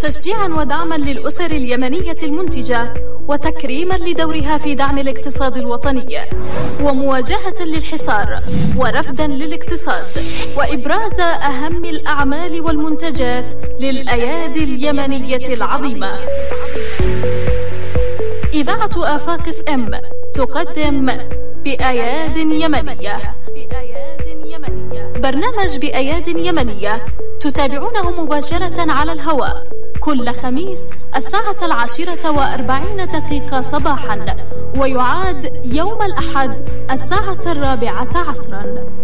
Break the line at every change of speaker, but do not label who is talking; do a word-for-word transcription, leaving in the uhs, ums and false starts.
تشجيعا ودعما للأسر اليمنية المنتجة، وتكريما لدورها في دعم الاقتصاد الوطني، ومواجهة للحصار، ورفدا للاقتصاد، وإبراز أهم الأعمال والمنتجات للأيادي اليمنية العظيمة. إذاعة آفاق اف ام تقدم بأياد يمنية، برنامج بأياد يمنية تتابعونه مباشرة على الهواء كل خميس الساعة العاشرة وأربعين دقيقة صباحا، ويعاد يوم الأحد الساعة الرابعة عصرا.